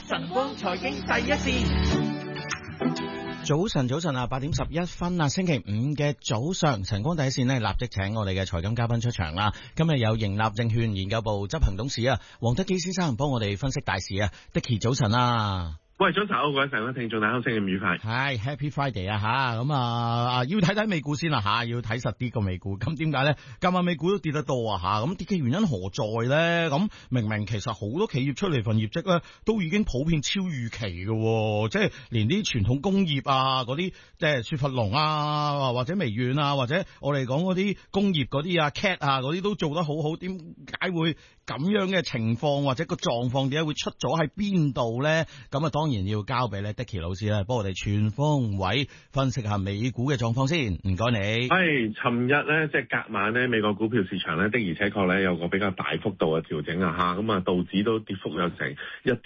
晨光財經第一線。早晨啊，8點11分啊，星期五嘅早上，晨光第一線呢，立即請我哋嘅財金嘉賓出場啦。今日有盈立證券研究部執行董事啊，黃德基先生幫我哋分析大市啊。Dicky 早晨啊。 喂，早晨，各位晨光聽眾，大家好，星期五愉快。 係 Happy Friday 啊吓，咁要睇睇美股先啦吓，要睇實啲個美股。咁點解咧？今晚美股都跌得多啊吓，咁跌嘅原因何在咧？咁明明其實好多企業出嚟份業績咧，都已經普遍超預期嘅，即係連啲傳統工業啊，嗰啲即係雪佛龍啊，或者微軟啊，或者我哋講嗰啲工業嗰啲啊 CAT 啊嗰啲都做得好好，點解會咁樣嘅情況或者個狀況點解會出咗喺邊度咧？咁啊當然要交俾咧 Dicky 老師啦，幫我哋全方位分析下美股嘅狀況先。唔該你。 係，尋日咧即係隔晚咧，美國股票市場咧的而且確咧有個比較大幅度嘅調整啊嚇，咁啊道指都跌幅有成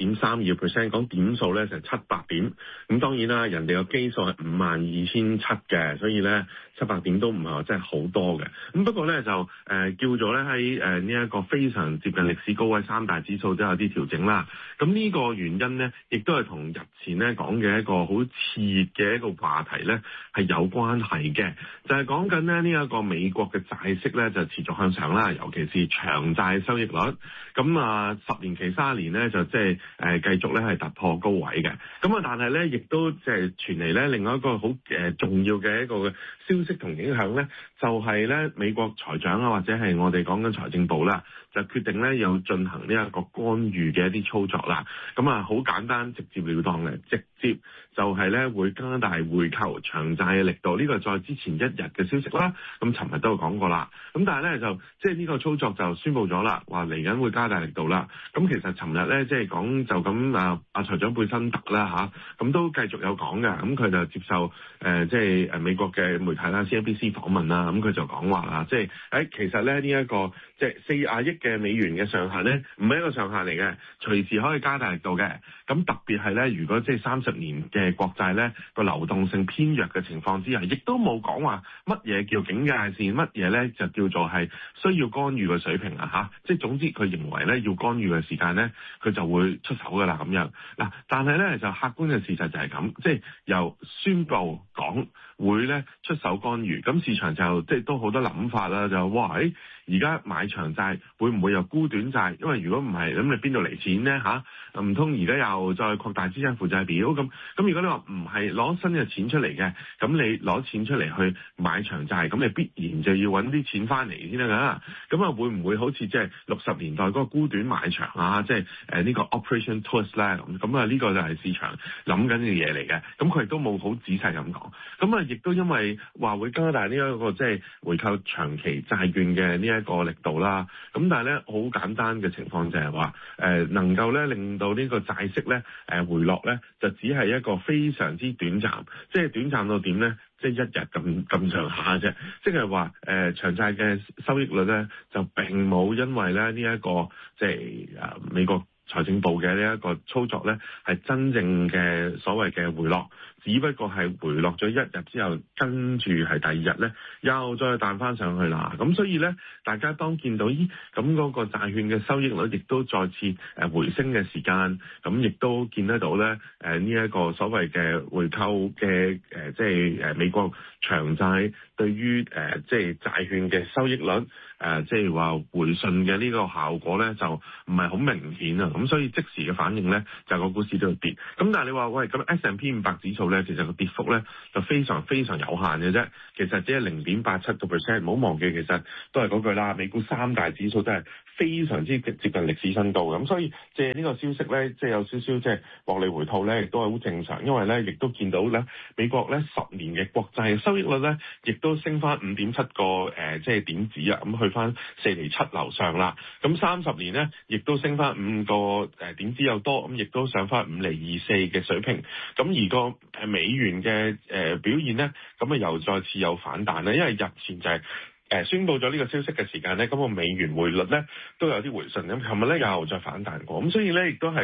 1.32%， 講點數咧成700點。咁當然啦，人哋個基數係52,700嘅，所以咧700點都唔係話真係好多嘅。咁不過咧就叫做咧喺呢一個非常接近歷史高位，三大指數都有啲調整啦。咁呢個原因咧，亦都係同日前咧講嘅一個好熾熱嘅一個話題咧係有關係嘅，就係講緊咧呢一個美國嘅債息咧就持續向上啦，尤其是長債收益率。咁啊10年期、30年咧就即係繼續咧係突破高位嘅。咁啊但係咧亦都即係傳嚟咧另外一個好重要嘅一個消息同影響咧，就係咧美國財長啊或者係我哋講緊財政部啦，就決定咧有進行呢一個干預嘅一啲操作啦。咁啊好簡單直接了當嘅，直接就係咧會加大回購長債嘅力度。呢個再之前一日嘅消息啦，咁尋日都有講過啦。咁但係咧就即係呢個操作就宣佈咗啦，話嚟緊會加大力度啦。咁其實尋日咧即係講就咁財長貝辛特啦嚇，咁都繼續有講嘅。咁佢就接受即係美國嘅媒體啦 CNBC 訪問啦，咁佢就講話啦，即係其實咧呢一個即係40億嘅美元嘅上限咧，唔係一個上限嚟嘅，隨時可以加大力度嘅。咁特別係咧，如果即係30年嘅國債咧個流動性偏弱嘅情況之下，亦都冇講話乜嘢叫警戒線，乜嘢咧就叫做係需要干預嘅水平啊嚇。即係總之佢認為咧要干預嘅時間咧，佢就會出手㗎啦咁樣。嗱，但係咧就客觀嘅事實就係咁，即係由宣佈講會咧出手干預，咁市場就即係都好多諗法啦，就哇而家買長債會唔會又沽短債？因為如果唔係，咁你邊度嚟錢咧嚇？唔通而家又再擴大資產負債表咁？咁如果你話唔係攞新嘅錢出嚟嘅，咁你攞錢出嚟去買長債，咁你必然就要揾啲錢翻嚟先得㗎。咁啊會唔會好似即係60年代嗰個沽短買長啊？即係呢個 Operation Twist 咧咁啊？呢個就係市場諗緊嘅嘢嚟嘅。咁佢亦都冇好仔細咁講。咁啊亦都因為話會加大呢一個即係回購長期債券嘅呢一個力度啦。咁但係咧好簡單嘅情況就係話能夠咧令到呢個債息咧回落咧，就只係一個非常之短暫，即係短暫到點咧？即係一日咁上下啫。即係話長債嘅收益率咧，就並冇因為咧呢一個即係美國財政部嘅呢一個操作咧，係真正嘅所謂嘅回落，只不過係回落咗一日之後，跟住係第二日咧又再彈翻上去啦。咁所以咧，大家當見到咁嗰個債券嘅收益率亦都再次回升嘅時間，咁亦都見得到咧呢一個所謂嘅回購嘅即係美國長債對於即係債券嘅收益率即係話回順嘅呢個效果咧，就唔係好明顯啊。咁所以即時嘅反應咧，就個股市都要跌。咁但係你話喂，咁 S&P 500指數咧，其實個跌幅咧就非常非常有限嘅啫。其實只係0.87%，唔好忘記其實都係嗰句啦。美股三大指數都係非常之接近歷史新高。咁所以即係呢個消息咧，即係有少少即係獲利回吐咧，亦都係好正常。因為咧，亦都見到咧，美國咧10年嘅國債收益率咧，亦都升翻5.7個即係點子啊，咁去翻4厘7樓上啦。咁30年咧，亦都升翻5個點子又多，咁亦都上翻5厘24嘅水平。咁而個美元嘅表現咧，咁啊又再次有反彈咧，因為日前就係宣佈咗呢個消息嘅時間咧，咁個美元匯率咧都有啲回順，咁琴日咧又再反彈過，咁所以咧亦都係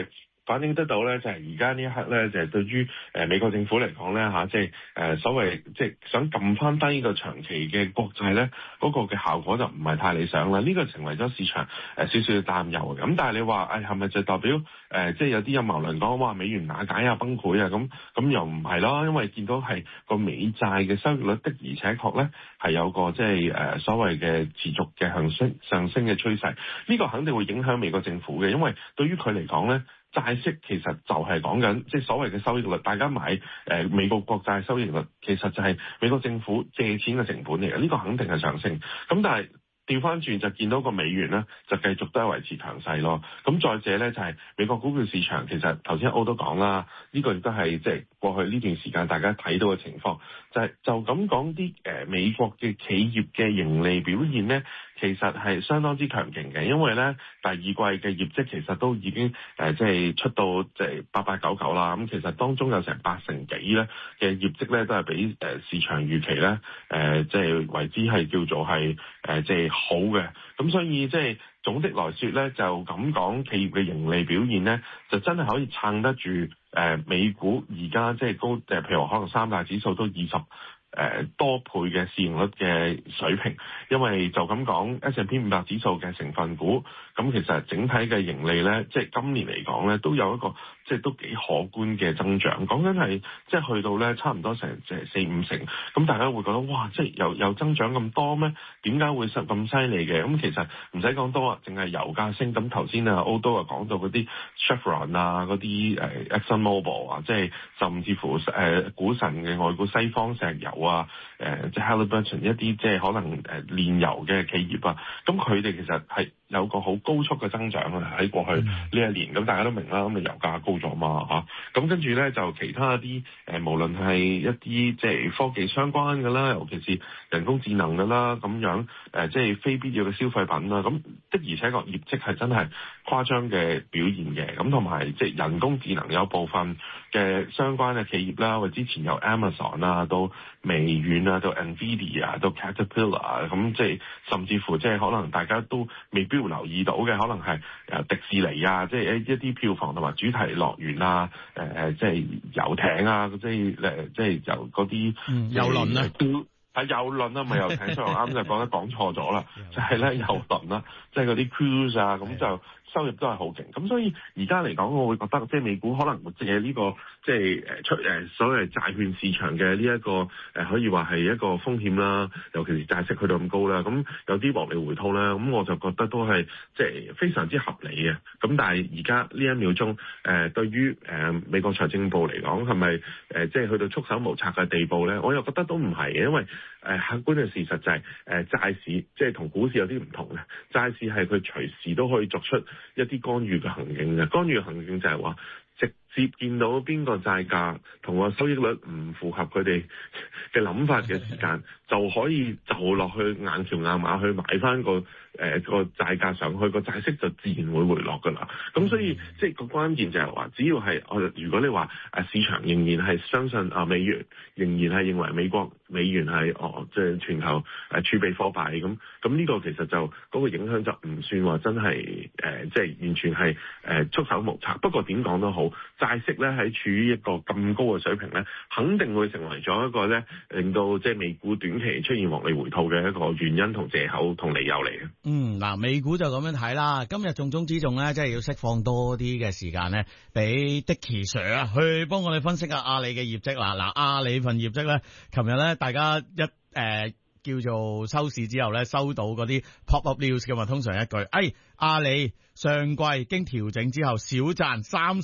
反映得到咧，就係而家呢一刻咧，就係對於美國政府嚟講咧即係所謂即係想撳翻低個長期嘅國債咧，嗰個嘅效果就唔係太理想啦。呢個成為咗市場少少嘅擔憂嘅。咁但係你話係咪就代表即係有啲陰謀論講話美元瓦解啊、崩潰啊咁又唔係咯？因為見到係個美債嘅收益率的而且確咧係有個即係所謂嘅持續嘅上升嘅趨勢。呢個肯定會影響美國政府嘅，因為對於佢嚟講咧，債息其實就係講緊即係所謂嘅收益率。大家買美國國債收益率，其實就係美國政府借錢嘅成本嚟嘅。呢個肯定係上升。咁但係調翻轉就見到個美元咧，就繼續都係維持強勢咯。咁再者咧就係美國股票市場，其實頭先歐都講啦，呢個亦都係即係過去呢段時間大家睇到嘅情況，就咁講啲美國嘅企業嘅盈利表現咧，其實係相當之強勁嘅，因為咧第二季嘅業績其實都已經即係出到即係8899啦。咁其實當中有成80%幾咧嘅業績咧都係比市場預期咧即係為之係叫做係即係好嘅。咁所以即係總的來說咧，就咁講企業嘅盈利表現咧，就真係可以撐得住美股而家即係高譬如話可能三大指數都20多倍嘅市盈率嘅水平，因為就咁講 S&P 500指數嘅成分股，咁其實整體嘅盈利咧，即係今年嚟講咧，都有一個即係都幾可觀嘅增長。講緊係即係去到咧差唔多成4-5成，咁大家會覺得哇，即係又增長咁多咩？點解會咁犀利嘅？咁其實唔使講多啊，淨係油價升。咁頭先啊歐都講到嗰啲 Chevron 啊，嗰啲Exxon Mobil 啊，即係甚至乎股神嘅外股西方石油啊，即係 Halliburton 一啲即係可能煉油嘅企業啊，咁佢哋其實係有個好高速嘅增長啊！喺過去呢一年，咁大家都明啦，咁你油價高咗嘛嚇，咁跟住咧就其他啲無論係一啲即係科技相關嘅啦，尤其是人工智能嘅啦，咁樣即係非必要嘅消費品啦，咁的而且確業績係真係誇張嘅表現嘅，咁同埋即係人工智能有部分嘅相關嘅企業啦，或者之前有 Amazon 啊，到微軟啊，到 Nvidia 到 Caterpillar 啊，咁即係甚至乎即係可能大家都未必會留意到嘅，可能係迪士尼啊，即係一啲票房同埋主題樂園啊，即係遊艇啊，即係由嗰啲郵輪啊， 係郵輪啊，咪遊艇，所以我啱就講錯咗啦，就係咧郵輪啦，即係嗰啲 cruise 啊，咁就收入都係好勁。咁所以而家嚟講，我會覺得即係美股可能會借呢個即係出所謂債券市場嘅呢一個可以話係一個風險啦，尤其是債息去到咁高啦，咁有啲獲利回吐啦，咁我就覺得都係即係非常之合理嘅。咁但係而家呢一秒鐘對於美國財政部嚟講係咪即係去到束手無策嘅地步咧？我又覺得都唔係嘅，因為客觀嘅事實就係債市即係同股市有啲唔同嘅，債市係佢隨時都可以作出一啲干預嘅行徑嘅，干預嘅行徑就係話直接見到邊個債價同個收益率唔符合佢哋嘅諗法嘅時間，就可以就落去硬橋硬馬去買翻個債價上去，個債息就自然會回落㗎啦。咁所以即係個關鍵就係話，只要係如果你話市場仍然係相信美元，仍然係認為美國美元係即係全球儲備貨幣咁呢個其實就嗰個影響就唔算話真係即係完全係束手無策。不過點講都好，債息咧喺處於一個咁高嘅水平咧，肯定會成為咗一個咧令到即係美股短期出現獲利回吐嘅一個原因同藉口同理由嚟嘅。 嗱，美股就咁樣睇啦。今日重中之重咧，即係要釋放多啲嘅時間咧，俾 Dicky Sir 啊，去幫我哋分析下阿里嘅業績啦。嗱，阿里份業績咧，琴日咧大家叫做收市之後咧，收到嗰啲 pop up news 嘅嘛，通常一句，阿里上季經調整之後小賺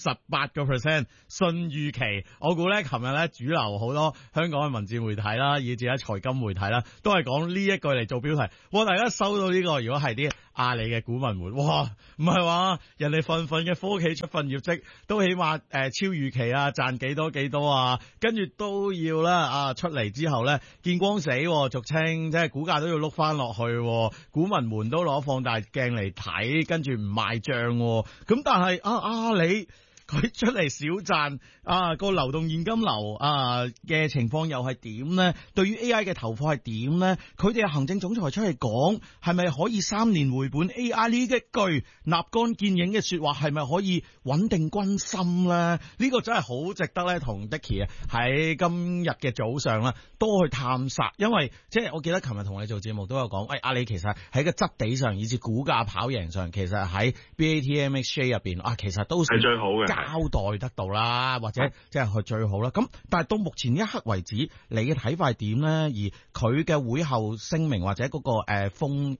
38%，遜預期。我估咧，琴日咧主流好多香港嘅文字媒體啦，以至喺財金媒體啦，都係講呢一句嚟做標題。哇！大家收到呢個，如果係啲阿里嘅股民們，哇，唔係話人哋份嘅科技出份業績都起碼超預期啊，賺幾多啊，跟住都要啦出嚟之後咧見光死，俗稱即係股價都要碌翻落去，股民們都攞放大鏡嚟睇，跟住唔賣賬。咁但係阿里佢出嚟少賺個流動現金流嘅情況又係點呢？對於 AI 嘅投放係點呢？佢哋嘅行政總裁出嚟講，係咪可以3年回本 AI 呢一句立竿見影嘅說話，係咪可以穩定軍心呢？呢個真係好值得咧，同 Dicky 喺今日嘅早上啦，多去探索。因為即係我記得琴日同你做節目都有講，阿里其實喺個質地上，以至股價跑贏上，其實喺 BATMXJ 入邊其實都係最好嘅交代得到啦，或者即係佢最好啦。咁但係到目前一刻為止，你嘅睇法係點咧？而佢嘅會後聲明或者嗰個phone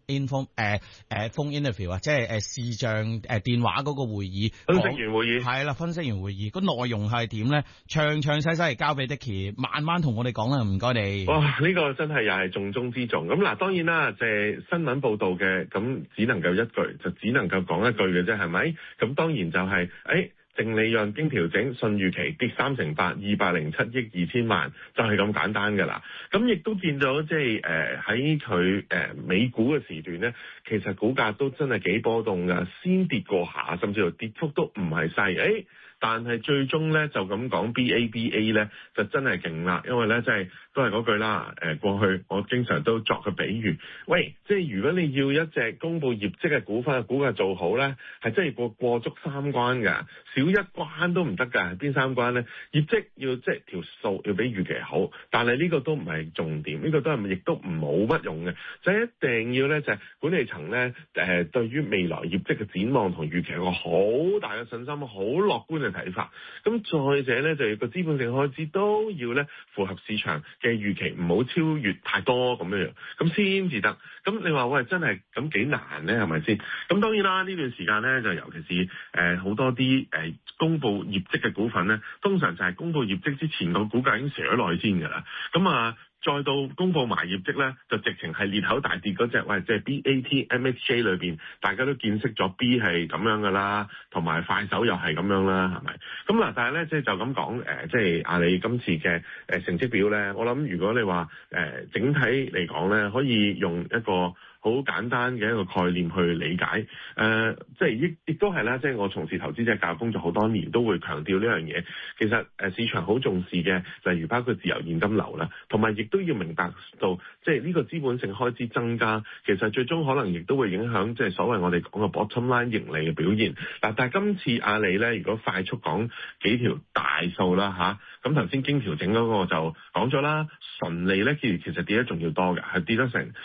interview 啊，即係視像電話嗰個會議， 分析員會議係啦，分析員會議個內容係點咧？詳細嚟交俾 Dicky，慢慢同我哋講啦，唔該你。 哇！呢個真係又係重中之重。咁嗱，當然啦，即係新聞報導嘅，咁只能夠一句，就只能夠講一句嘅啫，係咪？咁當然就係淨利潤經調整順預期跌38%，207億2千萬，就係咁簡單㗎啦。咁亦都見到即係喺佢美股嘅時段咧，其實股價都真係幾波動㗎，先跌過下，甚至乎跌幅都唔係細。但係最終咧就咁講 BABA 咧就真係勁啦，因為咧即係都係嗰句啦。過去我經常都作個比喻，喂，即係如果你要一隻公佈業績嘅股份股價做好咧，係真係過足3關㗎，少一關都唔得㗎。邊3關咧？業績要即係條數要比預期好，但係呢個都唔係重點，呢個都係亦都唔冇乜用嘅，就一定要咧就係管理層咧對於未來業績嘅展望同預期有個好大嘅信心，好樂觀嘅睇法。咁再者咧，就係個資本性開支都要咧符合市場嘅預期，唔好超越太多咁樣，咁先至得。咁你話喂，真係咁幾難咧，係咪先？咁當然啦，呢段時間咧就尤其是好多啲公佈業績嘅股份咧，通常就係公佈業績之前個股價已經瀉咗落去先㗎啦。咁再到公佈埋業績咧，就直情係裂口大跌嗰隻，喂，即係 BATMXJ 裏邊，大家都見識咗 B 係咁樣噶啦，同埋快手又係咁樣啦，係咪？咁嗱，但係咧，即係就咁講，即係阿里今次嘅成績表咧，我諗如果你話整體嚟講咧，可以用一個好簡單嘅一個概念去理解，即係亦都係啦，即係我從事投資者教育工作好多年，都會強調呢樣嘢。其實市場好重視嘅，例如包括自由現金流啦，同埋亦都要明白到，即係呢個資本性開支增加，其實最終可能亦都會影響即係所謂我哋講嘅 bottom line 盈利嘅表現。嗱，但係今次阿里咧，如果快速講幾條大數啦嚇，咁頭先經調整嗰個就講咗啦，純利咧其實跌得仲要多嘅，係跌得成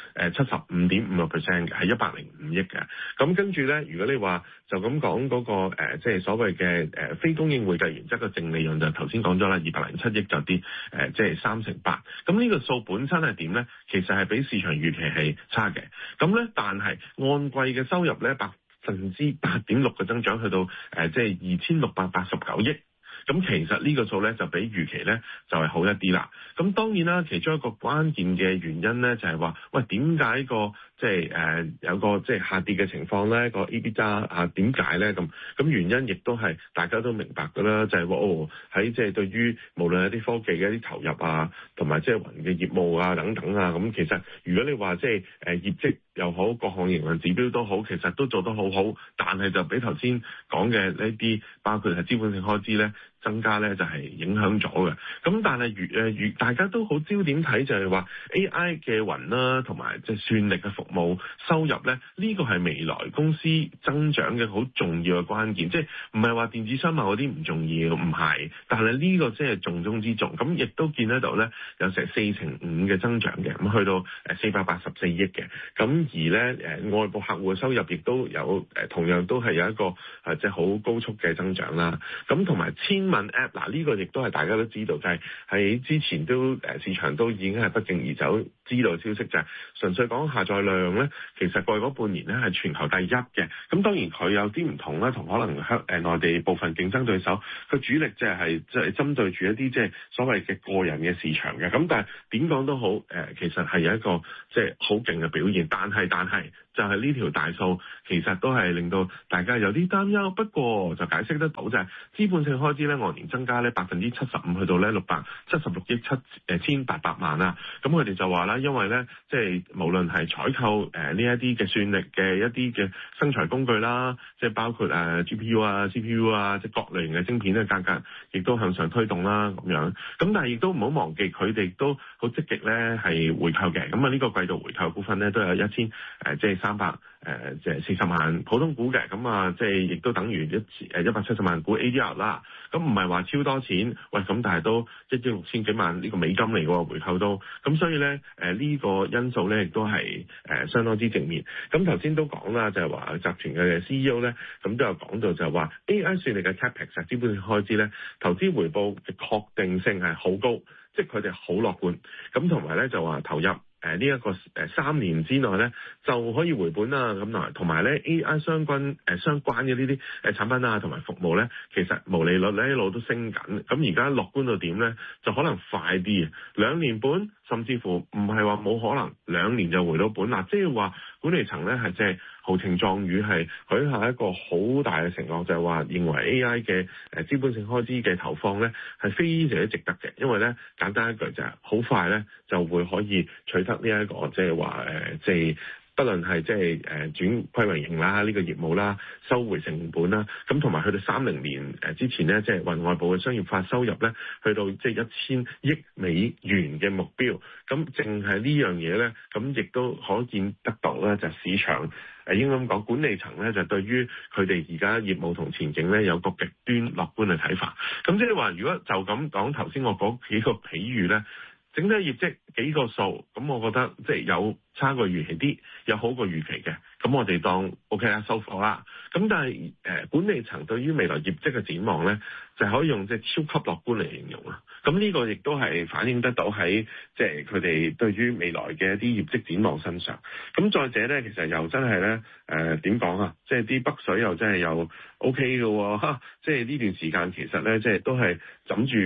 75.5% 嘅，係105億嘅。咁跟住咧，如果你話就咁講嗰個即係所謂嘅非公認會計原則嘅淨利潤就頭先講咗啦，207億就跌即係38%。咁呢個數本身係點咧？其實係比市場預期係差嘅。咁咧，但係按季嘅收入咧8.6%嘅增長，去到即係2689億。咁其實呢個數咧就比預期咧就係好一啲啦。咁當然啦，其中一個關鍵嘅原因咧就係話，喂，點解個即係有個即係下跌嘅情況咧？個 EBITDA 點解咧？咁原因亦都係大家都明白㗎啦，就係話喺即係對於無論一啲科技嘅一啲投入啊，同埋即係雲嘅業務啊等等啊，咁其實如果你話即係業績又好，各項營運指標都好，其實都做得好好，但係就比頭先講嘅呢啲，包括係資本性開支咧增加咧，就係影響咗嘅。咁但係大家都好焦點睇就係話 AI 嘅雲啦，同埋即係算力嘅服務收入咧，呢個係未來公司增長嘅好重要嘅關鍵。即係唔係話電子商務嗰啲唔重要，唔係，但係呢個即係重中之重。咁亦都見得到咧，有成45%嘅增長嘅，咁去到484億嘅。咁而咧外部客戶嘅收入亦都有同樣都係有一個即係好高速嘅增長啦。咁同埋千問 App 嗱，呢個亦都係大家都知道，就係喺之前都市場都已經係不脛而走知道消息，就係純粹講下載量咧，其實過去嗰半年咧係全球第一嘅。咁當然佢有啲唔同啦，同可能內地部分競爭對手，佢主力就係即係針對住一啲即係所謂嘅個人嘅市場嘅。咁但係點講都好，其實係有一個即係好勁嘅表現。但係就係呢條大數其實都係令到大家有啲擔憂。不過就解釋得到就係資本性開支咧按年增加咧75%去到咧676億1800萬啊。咁佢哋就話啦，因為咧即係無論係採購呢一啲嘅算力嘅一啲嘅生財工具啦，即係包括GPU 啊、CPU 啊，即係各類型嘅晶片嘅價格亦都向上推動啦咁樣。咁但係亦都唔好忘記佢哋都好積極咧係回購嘅。咁啊呢個季度回購股份咧都有340萬普通股嘅。咁啊即係亦都等於170萬股 ADR 啦。咁唔係話超多錢，喂咁但係都1億6000幾萬呢個美金嚟喎回購都。咁所以咧呢個因素咧亦都係相當之正面。咁頭先都講啦，就係話集團嘅 CEO 咧，咁都有講到就係話 AI 算力嘅 capex 資本性開支咧，投資回報嘅確定性係好高，即係佢哋好樂觀。咁同埋咧就話投入呢一個3年之內咧就可以回本啦。咁同埋咧 AI 相關嘅呢啲產品啊同埋服務咧，其實毛利率咧一路都升緊。咁而家樂觀到點咧，就可能快啲，2年半，甚至乎唔係話冇可能2年就回到本啦。即係話管理層咧係即係豪情壯語，係許下一個好大嘅承諾，就係話認為 AI 嘅資本性開支嘅投放咧係非常之值得嘅。因為咧簡單一句就係好快咧就會可以取得呢一個即係話即係不論係即係轉虧為盈啦，呢個業務啦，收回成本啦，咁同埋去到30年之前咧，即係運外部嘅商業化收入咧，去到即係1000億美元嘅目標。咁淨係呢樣嘢咧，咁亦都可見得到咧，就市場應該咁講，管理層咧就對於佢哋而家業務同前景咧有個極端樂觀嘅睇法。咁即係話，如果就咁講頭先我嗰幾個比喻咧，整體業績幾個數，咁我覺得即係有差過預期啲，有好過預期嘅，咁我哋當 OK 啦，收貨啦。咁但係管理層對於未來業績嘅展望咧，就可以用即係超級樂觀嚟形容啦。咁呢個亦都係反映得到喺即係佢哋對於未來嘅一啲業績展望身上。咁再者咧，其實又真係咧點講啊？即係啲北水又真係又 OK 嘅喎，即係呢段時間其實咧，即係都係枕住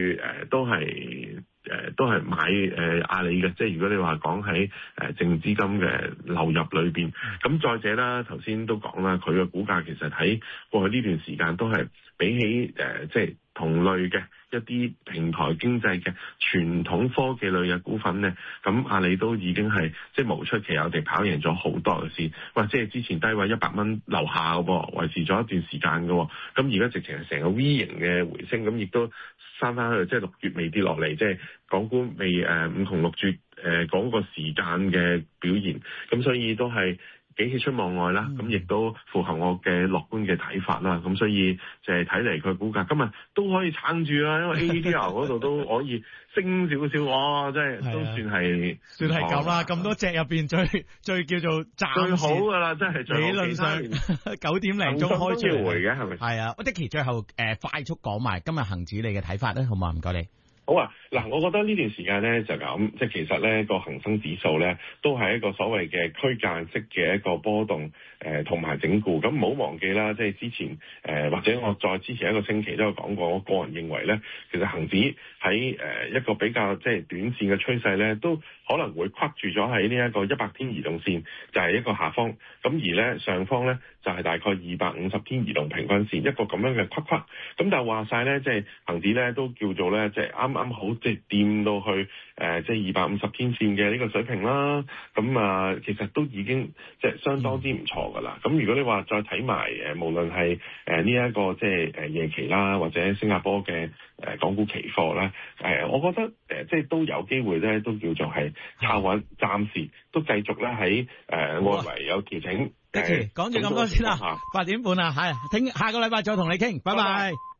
都係買阿里嘅。即係如果你話講喺淨資金嘅流入裏邊，咁再者啦，頭先都講啦，佢嘅股價其實喺過去呢段時間都係比起即係同類嘅一啲平台經濟嘅傳統科技類嘅股份咧，咁阿里都已經係即係無出其右地跑贏咗好多嘅先。哇！即係之前低位100蚊樓下嘅喎，維持咗一段時間嘅喎，咁而家直情係成個 V 型嘅回升，咁亦都翻翻去即係6月未跌落嚟，即係港股未5窮6絕嗰個時間嘅表現，咁所以都係幾喜出望外啦，咁亦都符合我嘅樂觀嘅睇法啦。咁所以就係睇嚟佢股價今日都可以撐住啦，因為 ADR 嗰度都可以升少少，哇！真係都算係咁啦。咁多隻入邊最叫做最好㗎啦，真係理論上9點零鐘開出回嘅係咪？ 係啊，我Dicky最後快速講埋今日恒指你嘅睇法咧，好唔好？唔該你。 好啊，嗱，我覺得呢段時間咧就咁，即係其實咧個恒生指數咧都係一個所謂嘅區間式嘅一個波動，同埋整固。咁唔好忘記啦，即係之前或者我再之前一個星期都有講過，我個人認為咧，其實恒指喺一個比較即係短線嘅趨勢咧，都可能會框住咗喺呢一個100天移動線，就係一個下方。咁而咧上方咧就係大概250天移動平均線，一個咁樣嘅框。咁但係話晒咧，即係恒指咧都叫做咧，即係啱啱好即係掂到去即係250天線嘅呢個水平啦。咁啊，其實都已經即係相當之唔錯㗎啦。咁如果你話再睇埋無論係呢一個即係夜期啦，或者新加坡嘅港股期貨咧，我覺得即係都有機會咧，都叫做係靠穩，暫時都繼續咧喺外圍有調整。 講住咁多先啦，8點半啦，係，下個禮拜再同你傾，拜拜。